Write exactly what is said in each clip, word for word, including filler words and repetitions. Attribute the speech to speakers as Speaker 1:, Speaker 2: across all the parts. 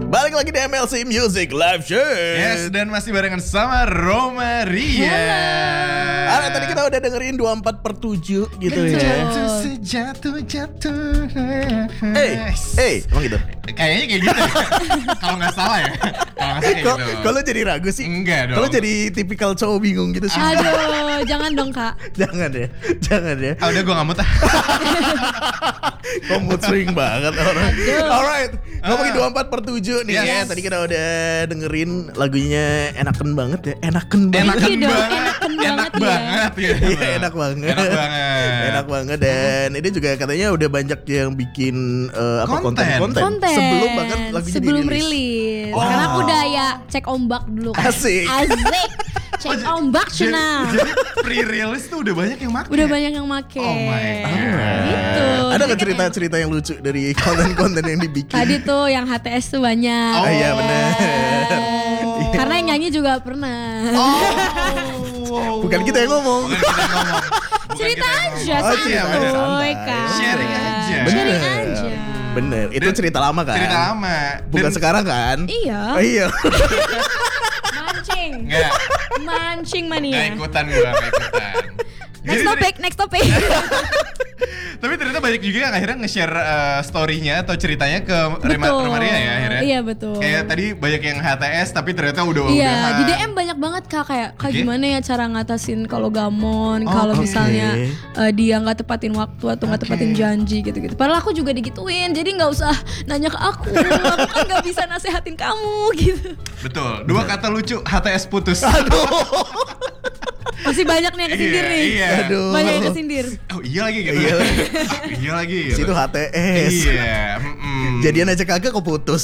Speaker 1: Balik lagi di M L C Music Live Show.
Speaker 2: Yes, dan masih barengan sama Roma Ria.
Speaker 1: Ah, tadi kita udah dengerin dua puluh empat per tujuh gitu ya.
Speaker 2: Jatuh sejatuh jatuh.
Speaker 1: Eh, eh, emang gitu?
Speaker 2: Kayaknya kayak gitu ya. Kalau nggak salah ya. Kalau nggak salah kayak
Speaker 1: Kok
Speaker 2: gitu.
Speaker 1: kalau jadi ragu sih?
Speaker 2: Enggak dong.
Speaker 1: Kalau jadi tipikal cowok bingung gitu sih.
Speaker 3: Aduh, jangan dong kak.
Speaker 1: Jangan ya, jangan ya.
Speaker 2: Ah, udah gue nggak mau tah.
Speaker 1: Kok mood swing banget orang.
Speaker 3: Aduh.
Speaker 1: Alright, ngomongin dua puluh empat per tujuh nih
Speaker 2: Yes.
Speaker 1: ya. Tadi kita udah dengerin lagunya enaken banget ya. Enaken banget.
Speaker 2: Enakan
Speaker 3: Iya dong,
Speaker 2: banget.
Speaker 3: enakan
Speaker 2: Enak
Speaker 3: banget ya.
Speaker 2: banget ya.
Speaker 1: Iya, enak banget.
Speaker 2: Enak banget.
Speaker 1: Enak banget. Dan ini juga katanya udah banyak yang bikin eh, apa
Speaker 2: Konten.
Speaker 1: konten-konten
Speaker 3: Konten.
Speaker 1: sebelum banget lagunya
Speaker 3: sebelum
Speaker 1: dirilis.
Speaker 3: rilis.
Speaker 1: Wow.
Speaker 3: Karena aku udah ya cek ombak dulu kan.
Speaker 1: Asik.
Speaker 3: Asik. Cek ombak
Speaker 2: Jadi,
Speaker 3: cina.
Speaker 2: jadi pre-release tuh udah banyak yang make.
Speaker 3: Udah banyak yang make.
Speaker 2: Oh my God.
Speaker 3: Gitu.
Speaker 1: Ada
Speaker 3: Jadi
Speaker 1: nggak
Speaker 3: kan
Speaker 1: cerita-cerita yang lucu dari konten-konten yang dibikin?
Speaker 3: Tadi tuh yang H T S tuh banyak.
Speaker 1: Oh, iya benar.
Speaker 2: Oh.
Speaker 3: Karena yang nyanyi juga pernah.
Speaker 2: Oh.
Speaker 1: Bukan kita yang ngomong.
Speaker 2: Bukan kita yang ngomong. Bukan
Speaker 3: Cerita
Speaker 2: kita yang
Speaker 3: aja
Speaker 2: ngomong.
Speaker 1: Oh, cerita aja,
Speaker 3: santuy
Speaker 1: santai.
Speaker 3: kan.
Speaker 2: Sharing aja.
Speaker 3: Sharing
Speaker 1: Bener.
Speaker 3: aja.
Speaker 1: Bener, itu
Speaker 2: Dan-
Speaker 1: cerita lama kan?
Speaker 2: Cerita lama.
Speaker 1: Bukan
Speaker 2: Dan-
Speaker 1: sekarang kan?
Speaker 3: Iya.
Speaker 1: Oh, iya.
Speaker 3: Mancing.
Speaker 2: Enggak.
Speaker 3: Mancing
Speaker 2: Nggak
Speaker 3: mania.
Speaker 2: ikutan gue, nggak ikutan.
Speaker 3: Next
Speaker 2: Jadi
Speaker 3: topic, next topic.
Speaker 2: Tapi ternyata banyak juga yang akhirnya nge-share uh, story-nya atau ceritanya ke Rema,
Speaker 3: Betul.
Speaker 2: Roma Ria ya akhirnya.
Speaker 3: Iya betul.
Speaker 2: Kayak tadi banyak yang H T S tapi ternyata udah
Speaker 3: Iya,
Speaker 2: udahan.
Speaker 3: di D M banyak banget kak kayak kak
Speaker 2: Oke.
Speaker 3: gimana ya cara ngatasin kalau gamon,
Speaker 2: Oh,
Speaker 3: kalau
Speaker 2: oke.
Speaker 3: misalnya uh, dia nggak tepatin waktu atau nggak
Speaker 2: Oke.
Speaker 3: tepatin janji gitu-gitu. Padahal aku juga digituin, jadi nggak usah nanya ke aku, aku kan nggak bisa nasehatin kamu gitu.
Speaker 2: Betul. Dua kata lucu, H T S putus.
Speaker 3: Masih banyak nih yang kesindir
Speaker 2: Iya,
Speaker 3: nih.
Speaker 2: iya.
Speaker 1: Aduh.
Speaker 3: Banyak yang kesindir.
Speaker 2: Oh iya lagi gitu.
Speaker 1: Iya lagi.
Speaker 2: Ah, iya lagi gitu.
Speaker 1: Situ H T S.
Speaker 2: Iya. mm-mm.
Speaker 1: Jadian aja kagak kok putus.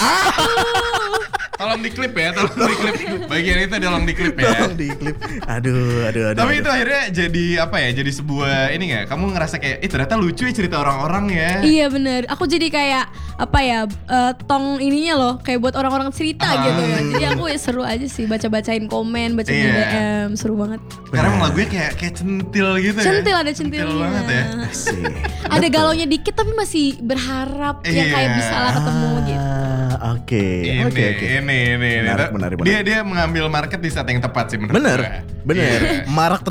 Speaker 2: Tolong diklip ya, tolong diklip. Bagian itu tolong diklip ya.
Speaker 1: Tolong di klip. Aduh, aduh, aduh.
Speaker 2: Tapi
Speaker 1: aduh.
Speaker 2: itu akhirnya jadi apa ya? Jadi sebuah ini nggak? Kamu ngerasa kayak, eh ternyata lucu ya cerita orang-orang ya.
Speaker 3: Iya bener, aku jadi kayak apa ya eh, tong ininya loh, kayak buat orang-orang cerita
Speaker 2: Ah.
Speaker 3: gitu ya. Jadi aku ya seru aja sih baca-bacain komen, baca
Speaker 2: Iya.
Speaker 3: D M, seru banget.
Speaker 2: Karena emang lagunya kayak kayak centil gitu ya.
Speaker 3: Centil, ada centilnya.
Speaker 2: Centil banget ya.
Speaker 1: Asik.
Speaker 3: Ada galaunya dikit tapi masih berharap ya
Speaker 2: Iya.
Speaker 3: kayak bisa lah ketemu gitu.
Speaker 1: Ah, Oke,
Speaker 2: Ini,
Speaker 1: oke, oke.
Speaker 2: ini, ini, ini.
Speaker 1: Menarik, menarik,
Speaker 2: Dia
Speaker 1: menarik.
Speaker 2: dia mengambil market di saat yang tepat sih menurut
Speaker 1: Bener,
Speaker 2: gue.
Speaker 1: bener.
Speaker 2: Iya.
Speaker 1: Marak